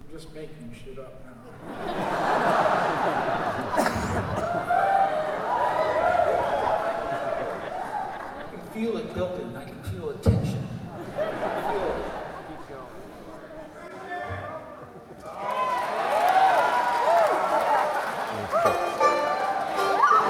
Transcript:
I'm just making shit up now. I can feel it building. I can feel a tension